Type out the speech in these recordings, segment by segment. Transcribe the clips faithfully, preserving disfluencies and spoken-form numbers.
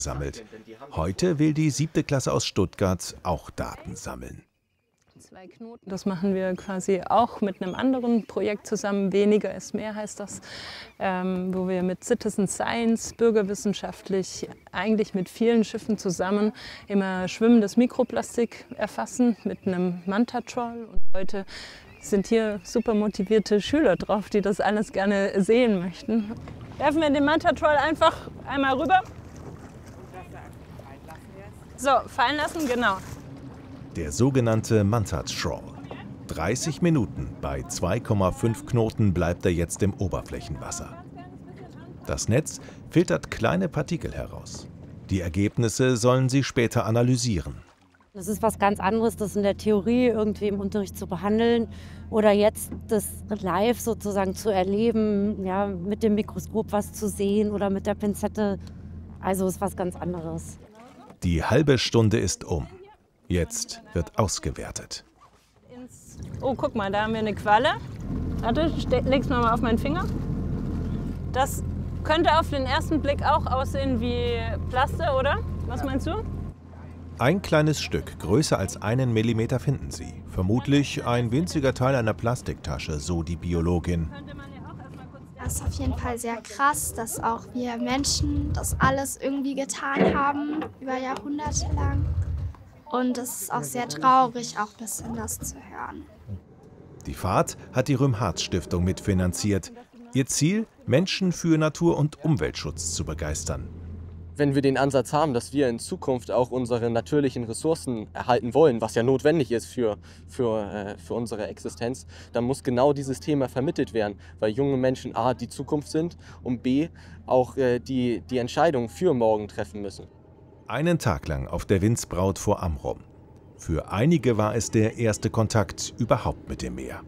sammelt. Heute will die siebte Klasse aus Stuttgart auch Daten sammeln. Zwei Knoten. Das machen wir quasi auch mit einem anderen Projekt zusammen. Weniger ist mehr heißt das, ähm, wo wir mit Citizen Science bürgerwissenschaftlich eigentlich mit vielen Schiffen zusammen immer schwimmendes Mikroplastik erfassen mit einem Manta-Troll. Und heute sind hier super motivierte Schüler drauf, die das alles gerne sehen möchten. Werfen wir den Manta-Troll einfach einmal rüber. So, fallen lassen, genau. Der sogenannte Manta-Troll. dreißig Minuten bei zwei Komma fünf Knoten bleibt er jetzt im Oberflächenwasser. Das Netz filtert kleine Partikel heraus. Die Ergebnisse sollen sie später analysieren. Das ist was ganz anderes, das in der Theorie irgendwie im Unterricht zu behandeln oder jetzt das live sozusagen zu erleben, ja, mit dem Mikroskop was zu sehen oder mit der Pinzette. Also ist was ganz anderes. Die halbe Stunde ist um. Jetzt wird ausgewertet. Oh, guck mal, da haben wir eine Qualle. Warte, leg's mal auf meinen Finger. Das könnte auf den ersten Blick auch aussehen wie Plaste, oder? Was meinst du? Ein kleines Stück, größer als einen Millimeter, finden sie. Vermutlich ein winziger Teil einer Plastiktasche, so die Biologin. Das ist auf jeden Fall sehr krass, dass auch wir Menschen das alles irgendwie getan haben, über Jahrhunderte lang. Und es ist auch sehr traurig, auch ein bisschen das zu hören. Die Fahrt hat die Röhm-Hartz-Stiftung mitfinanziert. Ihr Ziel, Menschen für Natur- und Umweltschutz zu begeistern. Wenn wir den Ansatz haben, dass wir in Zukunft auch unsere natürlichen Ressourcen erhalten wollen, was ja notwendig ist für, für, äh, für unsere Existenz, dann muss genau dieses Thema vermittelt werden, weil junge Menschen a. die Zukunft sind und b. auch äh, die, die Entscheidungen für morgen treffen müssen. Einen Tag lang auf der Windsbraut vor Amrum. Für einige war es der erste Kontakt überhaupt mit dem Meer.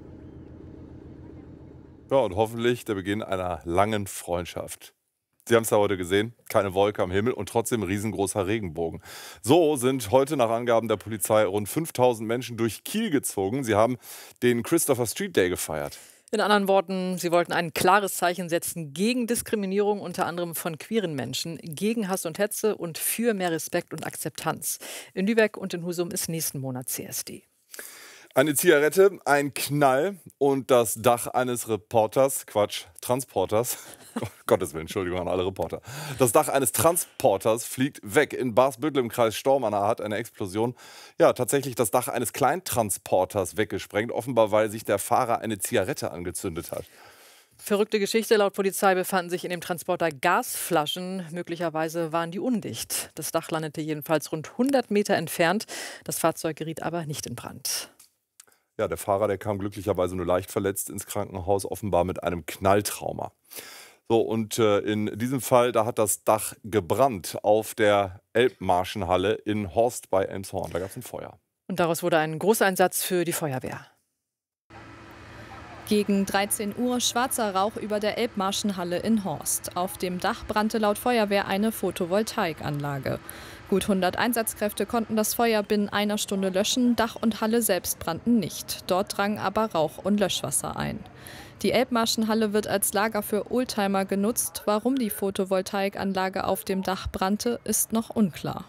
Ja, und hoffentlich der Beginn einer langen Freundschaft. Sie haben es ja heute gesehen, keine Wolke am Himmel und trotzdem riesengroßer Regenbogen. So sind heute nach Angaben der Polizei rund fünftausend Menschen durch Kiel gezogen. Sie haben den Christopher Street Day gefeiert. In anderen Worten, sie wollten ein klares Zeichen setzen gegen Diskriminierung, unter anderem von queeren Menschen, gegen Hass und Hetze und für mehr Respekt und Akzeptanz. In Lübeck und in Husum ist nächsten Monat C S D. Eine Zigarette, ein Knall und das Dach eines Reporters, Quatsch, Transporters, Gottes Willen, Entschuldigung an alle Reporter. Das Dach eines Transporters fliegt weg. In Barsbüttel im Kreis Stormarna hat eine Explosion ja tatsächlich das Dach eines Kleintransporters weggesprengt, offenbar weil sich der Fahrer eine Zigarette angezündet hat. Verrückte Geschichte. Laut Polizei befanden sich in dem Transporter Gasflaschen. Möglicherweise waren die undicht. Das Dach landete jedenfalls rund hundert Meter entfernt. Das Fahrzeug geriet aber nicht in Brand. Ja, der Fahrer, der kam glücklicherweise nur leicht verletzt ins Krankenhaus, offenbar mit einem Knalltrauma. So, und äh, in diesem Fall, da hat das Dach gebrannt auf der Elbmarschenhalle in Horst bei Elmshorn. Da gab es ein Feuer. Und daraus wurde ein Großeinsatz für die Feuerwehr. Gegen dreizehn Uhr schwarzer Rauch über der Elbmarschenhalle in Horst. Auf dem Dach brannte laut Feuerwehr eine Photovoltaikanlage. Gut hundert Einsatzkräfte konnten das Feuer binnen einer Stunde löschen. Dach und Halle selbst brannten nicht. Dort drang aber Rauch und Löschwasser ein. Die Elbmarschenhalle wird als Lager für Oldtimer genutzt. Warum die Photovoltaikanlage auf dem Dach brannte, ist noch unklar.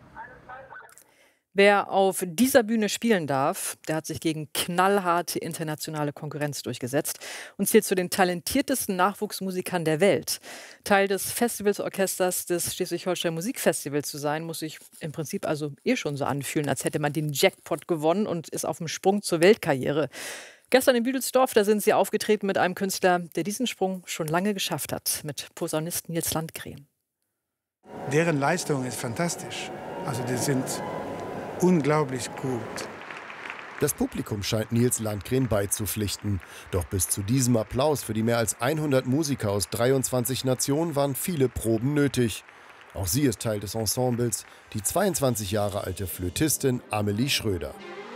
Wer auf dieser Bühne spielen darf, der hat sich gegen knallharte internationale Konkurrenz durchgesetzt und zählt zu den talentiertesten Nachwuchsmusikern der Welt. Teil des Festivalsorchesters des Schleswig-Holstein Musikfestivals zu sein, muss sich im Prinzip also eh schon so anfühlen, als hätte man den Jackpot gewonnen und ist auf dem Sprung zur Weltkarriere. Gestern in Büdelsdorf, da sind sie aufgetreten mit einem Künstler, der diesen Sprung schon lange geschafft hat, mit Posaunist Nils Landgren. Deren Leistung ist fantastisch. Also die sind unglaublich gut. Das Publikum scheint Nils Landgren beizupflichten. Doch bis zu diesem Applaus für die mehr als hundert Musiker aus dreiundzwanzig Nationen waren viele Proben nötig. Auch sie ist Teil des Ensembles, die zweiundzwanzig Jahre alte Flötistin Amelie Schröder.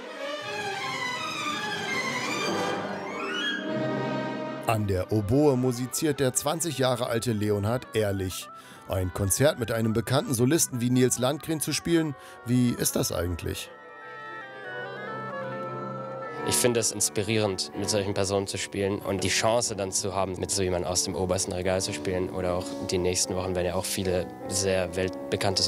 An der Oboe musiziert der zwanzig Jahre alte Leonhard Ehrlich. Ein Konzert mit einem bekannten Solisten wie Nils Landgren zu spielen, wie ist das eigentlich? Ich finde es inspirierend, mit solchen Personen zu spielen und die Chance dann zu haben, mit so jemandem aus dem obersten Regal zu spielen. Oder auch die nächsten Wochen werden ja auch viele sehr weltbekannte